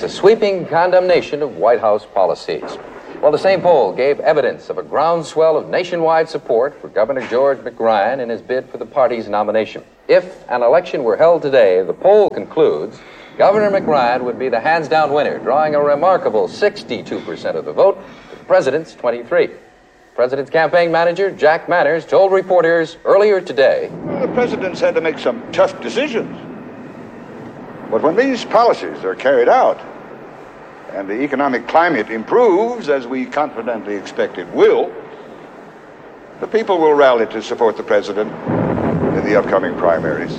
sweeping condemnation of White House policies. Well, the same poll gave evidence of a groundswell of nationwide support for Governor George McRyan in his bid for the party's nomination. If an election were held today, the poll concludes Governor McRyan would be the hands-down winner, drawing a remarkable 62% of the vote to the president's 23%. President's campaign manager, Jack Manners, told reporters earlier today, well, the president's had to make some tough decisions. But when these policies are carried out, and the economic climate improves, as we confidently expect it will, the people will rally to support the president in the upcoming primaries.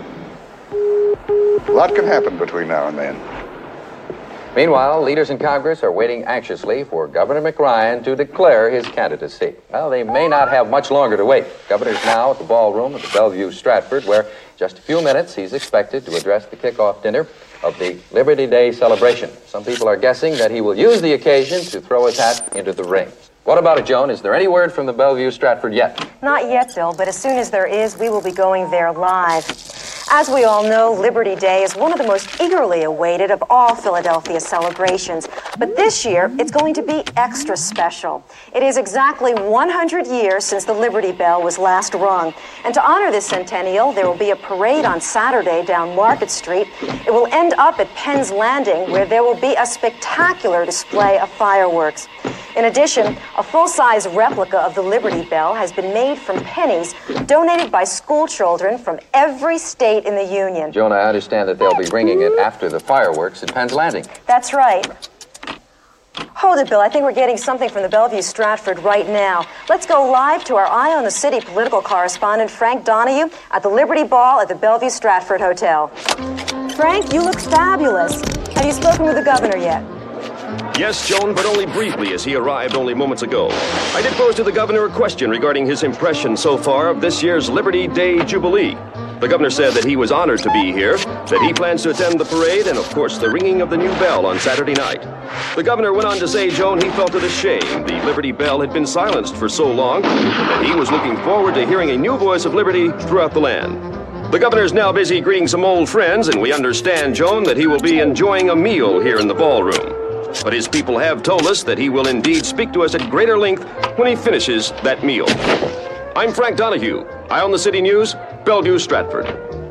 A lot can happen between now and then. Meanwhile, leaders in Congress are waiting anxiously for Governor McRyan to declare his candidacy. Well, they may not have much longer to wait. Governor's now at the ballroom at the Bellevue Stratford, where in just a few minutes he's expected to address the kickoff dinner of the Liberty Day celebration. Some people are guessing that he will use the occasion to throw his hat into the ring. What about it, Joan? Is there any word from the Bellevue Stratford yet? Not yet, Bill, but as soon as there is, we will be going there live. As we all know, Liberty Day is one of the most eagerly awaited of all Philadelphia celebrations. But this year, it's going to be extra special. It is exactly 100 years since the Liberty Bell was last rung. And to honor this centennial, there will be a parade on Saturday down Market Street. It will end up at Penn's Landing, where there will be a spectacular display of fireworks. In addition, a full-size replica of the Liberty Bell has been made from pennies donated by school children from every state in the Union. Joan, I understand that they'll be ringing it after the fireworks at Penn's Landing. That's right. Hold it, Bill. I think we're getting something from the Bellevue Stratford right now. Let's go live to our Eye on the City political correspondent, Frank Donahue, at the Liberty Ball at the Bellevue Stratford Hotel. Frank, you look fabulous. Have you spoken with the governor yet? Yes, Joan, but only briefly, as he arrived only moments ago. I did pose to the governor a question regarding his impression so far of this year's Liberty Day Jubilee. The governor said that he was honored to be here, that he plans to attend the parade, and of course the ringing of the new bell on Saturday night. The governor went on to say, Joan, he felt it a shame the Liberty Bell had been silenced for so long, and that he was looking forward to hearing a new voice of liberty throughout the land. The governor's now busy greeting some old friends, and we understand, Joan, that he will be enjoying a meal here in the ballroom. But his people have told us that he will indeed speak to us at greater length when he finishes that meal. I'm Frank Donahue, Eye on the City News, Bellevue, Stratford.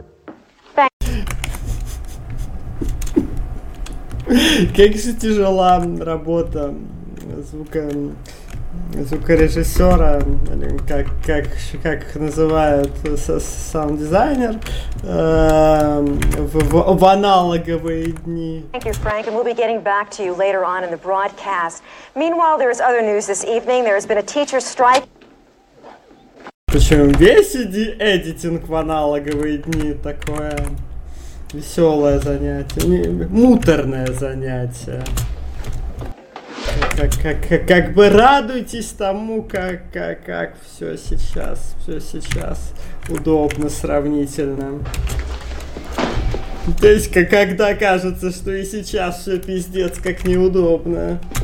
Как же тяжела работа звукорежиссера, как их называют, саунд-дизайнер в аналоговые дни. Thank you, Frank, and we'll be getting back to you later on in the broadcast. Meanwhile, there is other news this evening. There has been a teacher strike. Причем весь эдитинг в аналоговые дни такое веселое занятие, муторное занятие. Как бы радуйтесь тому, как все сейчас удобно сравнительно. То есть, когда кажется, что и сейчас все пиздец как неудобно.